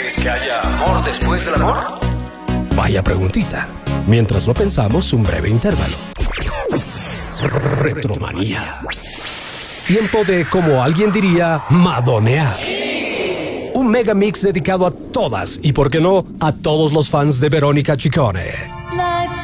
¿Crees que haya amor después del amor? Vaya preguntita. Mientras lo pensamos, un breve intervalo. Retromanía. Tiempo de, como alguien diría, madonear. Un mega mix dedicado a todas y, por qué no, a todos los fans de Verónica Chicone.